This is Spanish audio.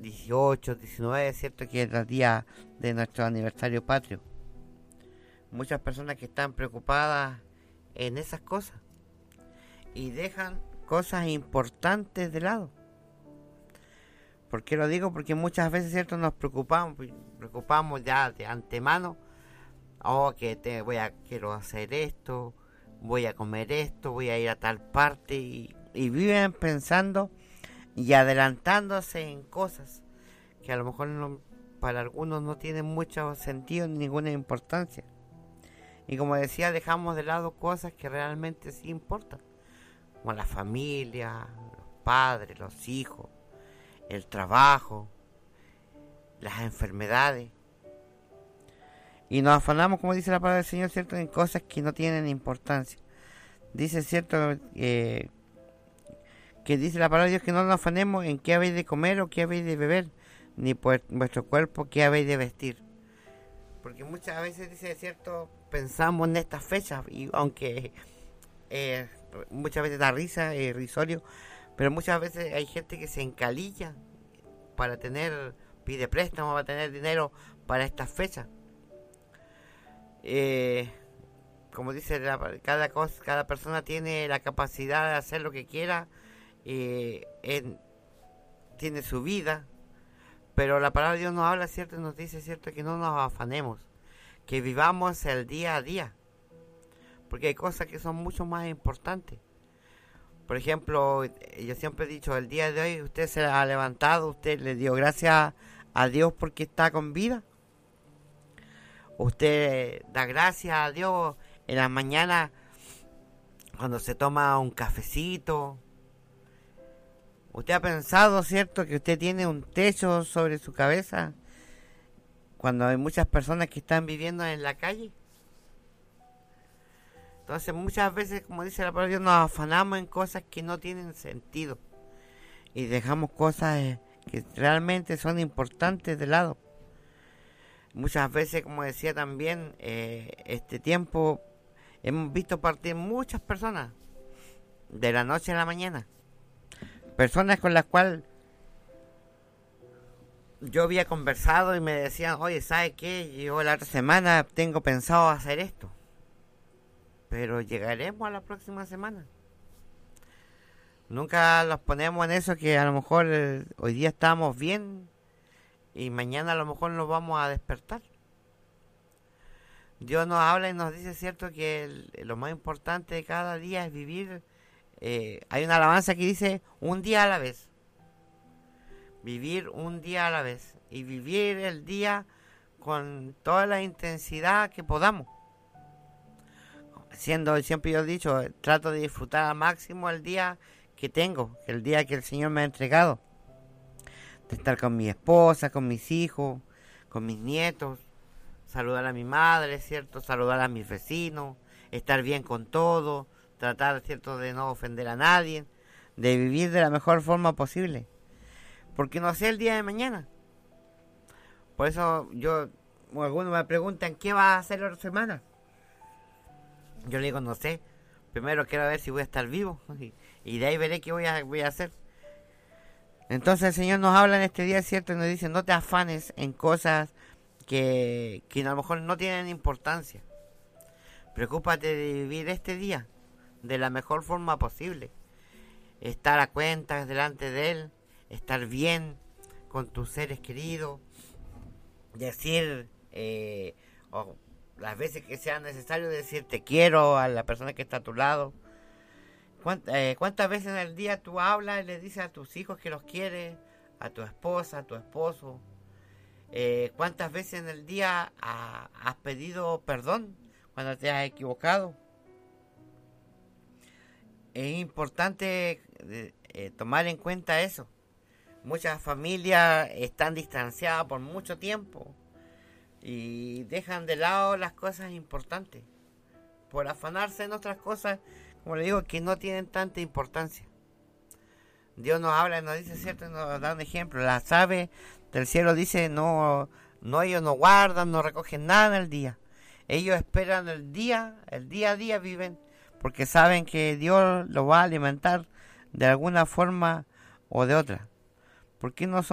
18, 19, ¿cierto? Que es el día de nuestro aniversario patrio. Muchas personas que están preocupadas en esas cosas y dejan cosas importantes de lado. ¿Por qué lo digo? Porque muchas veces, ¿cierto? Nos preocupamos ya de antemano. Oh, quiero hacer esto, voy a comer esto, voy a ir a tal parte y viven pensando y adelantándose en cosas que a lo mejor para algunos no tienen mucho sentido ni ninguna importancia. Y como decía, dejamos de lado cosas que realmente sí importan, como la familia, los padres, los hijos, el trabajo, las enfermedades. Y nos afanamos, como dice la palabra del Señor, ¿cierto?, en cosas que no tienen importancia. Dice, ¿cierto?, que dice la palabra de Dios que no nos afanemos en qué habéis de comer o qué habéis de beber, ni por vuestro cuerpo qué habéis de vestir. Porque muchas veces, dice, ¿cierto?, pensamos en estas fechas, y aunque muchas veces da risa, es risorio, pero muchas veces hay gente que se encalilla pide préstamo para tener dinero para estas fechas. Como dice, cada persona tiene la capacidad de hacer lo que quiera, tiene su vida, pero la palabra de Dios nos habla, ¿cierto? Nos dice, ¿cierto?, que no nos afanemos, que vivamos el día a día, porque hay cosas que son mucho más importantes. Por ejemplo, yo siempre he dicho, el día de hoy usted se ha levantado, usted le dio gracias a Dios porque está con vida. Usted da gracias a Dios en la mañana cuando se toma un cafecito. Usted ha pensado, ¿cierto?, que usted tiene un techo sobre su cabeza cuando hay muchas personas que están viviendo en la calle. Entonces muchas veces, como dice la palabra de Dios, nos afanamos en cosas que no tienen sentido y dejamos cosas que realmente son importantes de lado. Muchas veces, como decía también, este tiempo hemos visto partir muchas personas de la noche a la mañana. Personas con las cuales yo había conversado y me decían, oye, ¿sabes qué? Yo la otra semana tengo pensado hacer esto. Pero llegaremos a la próxima semana. Nunca los ponemos en eso que a lo mejor hoy día estamos bien y mañana a lo mejor nos vamos a despertar. Dios nos habla y nos dice, cierto, que lo más importante de cada día es vivir. Hay una alabanza que dice un día a la vez. Vivir un día a la vez. Y vivir el día con toda la intensidad que podamos. Siempre yo he dicho, trato de disfrutar al máximo el día que tengo, el día que el Señor me ha entregado. De estar con mi esposa, con mis hijos, con mis nietos, saludar a mi madre, ¿cierto? Saludar a mis vecinos, estar bien con todo, tratar, ¿cierto?, de no ofender a nadie, de vivir de la mejor forma posible. Porque no sé el día de mañana. Por eso algunos me preguntan, ¿qué vas a hacer la otra semana? Yo le digo, no sé. Primero quiero ver si voy a estar vivo. Y de ahí veré qué voy a hacer. Entonces el Señor nos habla en este día, ¿cierto? Y nos dice, no te afanes en cosas que a lo mejor no tienen importancia. Preocúpate de vivir este día de la mejor forma posible. Estar a cuentas delante de Él. Estar bien con tus seres queridos. Decir... las veces que sea necesario decir te quiero a la persona que está a tu lado. ¿Cuántas veces en el día tú hablas y le dices a tus hijos que los quieres, a tu esposa, a tu esposo? ¿Cuántas veces en el día has pedido perdón cuando te has equivocado? Es importante tomar en cuenta eso. Muchas familias están distanciadas por mucho tiempo y dejan de lado las cosas importantes por afanarse en otras cosas, como le digo, que no tienen tanta importancia. Dios nos habla y nos dice, cierto, nos da un ejemplo. Las aves del cielo, dice, no ellos no guardan, no recogen nada en el día. Ellos esperan el día a día viven, porque saben que Dios los va a alimentar de alguna forma o de otra. ¿Por qué no